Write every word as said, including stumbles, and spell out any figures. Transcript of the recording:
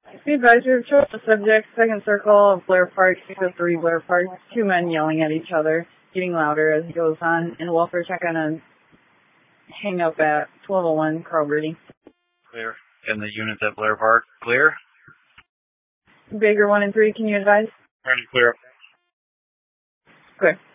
Be advised, we've chosen the subject, second circle of Blair Park, six oh three Blair Park. Two men yelling at each other, getting louder as it goes on, and welfare check on a hang up at twelve oh one Carl Brady. Clear. And the units at Blair Park, clear? Baker one and three, can you advise? Ready, clear. Clear.